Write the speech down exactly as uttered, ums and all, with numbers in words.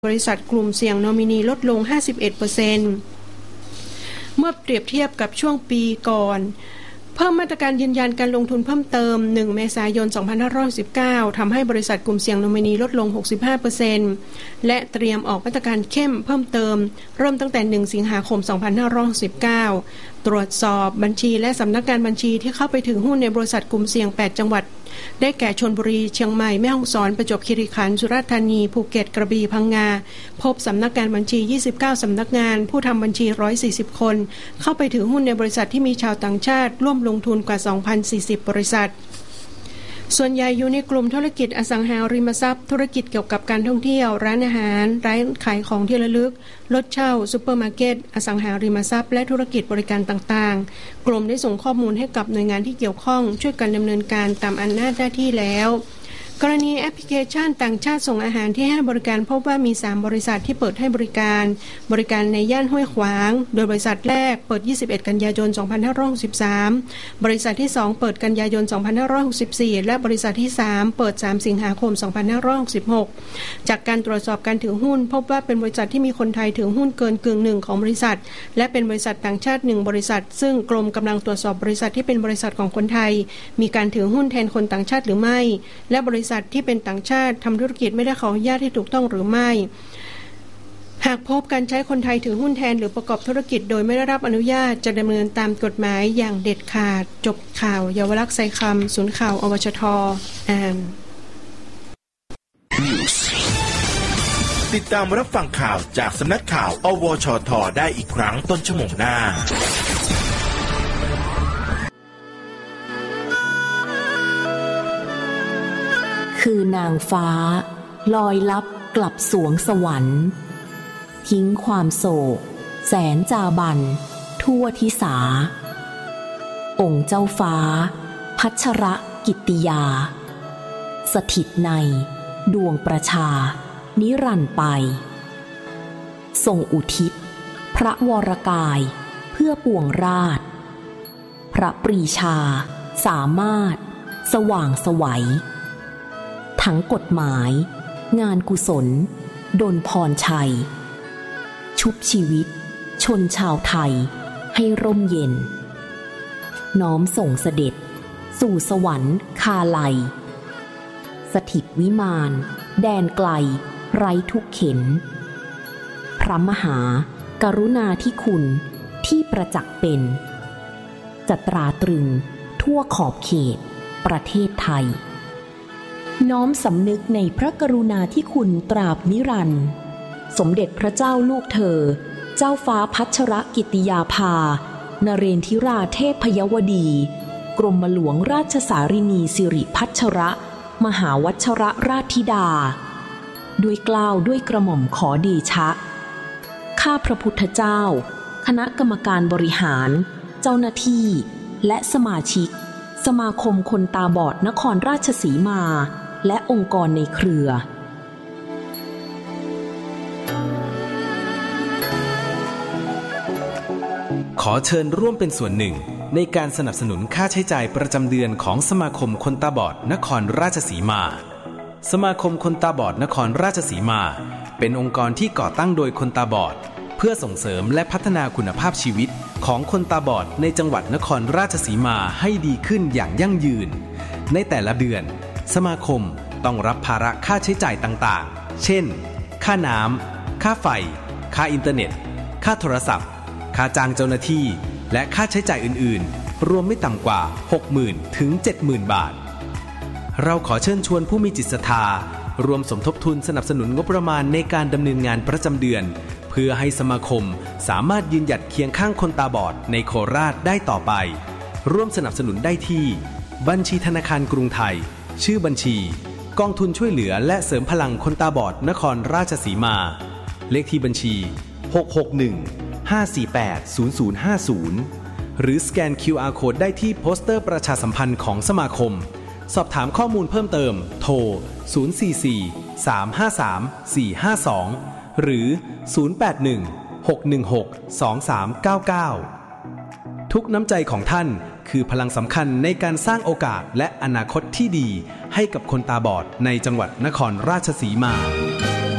บริษัทกลุ่มเสี่ยงนอมินีลดลง ห้าสิบเอ็ดเปอร์เซ็นต์ เมื่อเปรียบเทียบกับช่วงปีก่อนเพิ่มมาตรการยืนยันการลงทุนเพิ่มเติมหนึ่งเมษายนสองพันห้าร้อยสิบเก้าทำให้บริษัทกลุ่มเสี่ยงนอมินีลดลง หกสิบห้าเปอร์เซ็นต์ และเตรียมออกมาตรการเข้มเพิ่มเติมเริ่มตั้งแต่หนึ่งสิงหาคมสองพันห้าร้อยสิบเก้าตรวจสอบบัญชีและสำนักงานบัญชีที่เข้าไปถือหุ้นในบริษัทกลุ่มเสี่ยงแปดจังหวัดได้แก่ชลบุรีเชียงใหม่แม่ฮ่องสอนประจวบคีรีขันธ์สุราษฎร์ธานีภูเก็ตกระบี่พังงาพบสำนักงานบัญชียี่สิบเก้าสำนักงานผู้ทำบัญชีหนึ่งร้อยสี่สิบคนเข้าไปถือหุ้นในบริษัทที่มีชาวต่างชาติร่วมลงทุนกว่า สองพันสี่สิบ บริษัทส่วนใหญ่อยู่ในกลุ่มธุรกิจอสังหาริมทรัพย์ธุรกิจเกี่ยวกับการท่องเที่ยวร้านอาหารร้านขายของที่ระลึกรถเช่าซุปเปอร์มาร์เก็ตอสังหาริมทรัพย์และธุรกิจบริการต่างๆกลุ่มได้ส่งข้อมูลให้กับหน่วยงานที่เกี่ยวข้องช่วยกันดำเนินการตามอำนาจหน้าที่แล้วกรณีแอปพลิเคชันต่างชาติส่งอาหารที่ให้บริการพบว่ามีสามบริษัทที่เปิดให้บริการบริการในย่านห้วยขวางโดยบริษัทแรกเปิดยี่สิบเอ็ดกันยายนสองพันห้าร้อยหกสิบสามบริษัทที่สองเปิดกันยายนสองพันห้าร้อยหกสิบสี่และบริษัทที่สามเปิดสามสิงหาคมสองพันห้าร้อยหกสิบหกจากการตรวจสอบการถือหุ้นพบว่าเป็นบริษัทที่มีคนไทยถือหุ้นเกินกึ่งหนึ่งของบริษัทและเป็นบริษัทต่างชาติหนึ่งบริษัทซึ่งกรมกำลังตรวจสอบบริษัทที่เป็นบริษัทของคนไทยมีการถือหุ้นแทนคนต่างชาติหรือไม่และบริษัทที่เป็นต่างชาติทำธุรกิจไม่ได้ขออนุญาตที่ถูกต้องหรือไม่หากพบการใช้คนไทยถือหุ้นแทนหรือประกอบธุรกิจโดยไม่ได้รับอนุญาตจะดำเนินตามกฎหมายอย่างเด็ดขาดจบข่าวเยาวลักษณ์ไซคำศูนย์ข่าวอวชทอ่านติดตามรับฟังข่าวจากสำนักข่าวอวชทได้อีกครั้งต้นชั่วโมงหน้าคือนางฟ้าลอยลับกลับสวงสวรรค์ทิ้งความโศกแสนจาบันทั่วทิสาองค์เจ้าฟ้าพัชรกิตติยาสถิตในดวงประชานิรันดร์ไปทรงอุทิศพระวรกายเพื่อปวงราชพระปรีชาสามารถสว่างไสวทั้งกฎหมายงานกุศลดลพรชัยชุบชีวิตชนชาวไทยให้ร่มเย็นน้อมส่งเสด็จสู่สวรรค์คาไลสถิตวิมานแดนไกลไร้ทุกเข็ญพระมหากรุณาธิคุณที่ประจักษ์เป็นจะตราตรึงทั่วขอบเขตประเทศไทยน้อมสำนึกในพระกรุณาธิคุณตราบนิรันดร์สมเด็จพระเจ้าลูกเธอเจ้าฟ้าพัชรกิติยาภานเรนทิราเทพยวดีกรมหลวงราชสารินีสิริพัชรมหาวัชรราชธิดาด้วยเกล้าด้วยกระหม่อมขอเดชะข้าพระพุทธเจ้าคณะกรรมการบริหารเจ้าหน้าที่และสมาชิกสมาคมคนตาบอดนครราชสีมาและองค์กรในเครือขอเชิญร่วมเป็นส่วนหนึ่งในการสนับสนุนค่าใช้จ่ายประจำเดือนของสมาคมคนตาบอดนครราชสีมาสมาคมคนตาบอดนครราชสีมาเป็นองค์กรที่ก่อตั้งโดยคนตาบอดเพื่อส่งเสริมและพัฒนาคุณภาพชีวิตของคนตาบอดในจังหวัดนครราชสีมาให้ดีขึ้นอย่างยั่งยืนในแต่ละเดือนสมาคมต้องรับภาระค่าใช้จ่ายต่างๆเช่นค่าน้ำค่าไฟค่าอินเทอร์เน็ตค่าโทรศัพท์ค่าจ้างเจ้าหน้าที่และค่าใช้จ่ายอื่นๆรวมไม่ต่ำกว่า หกหมื่น ถึง เจ็ดหมื่น บาทเราขอเชิญชวนผู้มีจิตศรัทธารวมสมทบทุนสนับสนุนงบประมาณในการดำเนินงานประจำเดือนเพื่อให้สมาคมสามารถยืนหยัดเคียงข้างคนตาบอดในโคราชได้ต่อไปร่วมสนับสนุนได้ที่บัญชีธนาคารกรุงไทยชื่อบัญชีกองทุนช่วยเหลือและเสริมพลังคนตาบอดนครราชสีมาเลขที่บัญชีหก หก หนึ่ง ห้า สี่ แปด ศูนย์ ศูนย์ ห้า ศูนย์หรือสแกน คิว อาร์ Code ได้ที่โปสเตอร์ประชาสัมพันธ์ของสมาคมสอบถามข้อมูลเพิ่มเติมโทรศูนย์ สี่ สี่ สาม ห้า สาม สี่ ห้า สองหรือศูนย์ แปด หนึ่ง หก หนึ่ง หก สอง สาม เก้า เก้าทุกน้ำใจของท่านคือพลังสำคัญในการสร้างโอกาสและอนาคตที่ดีให้กับคนตาบอดในจังหวัดนครราชสีมา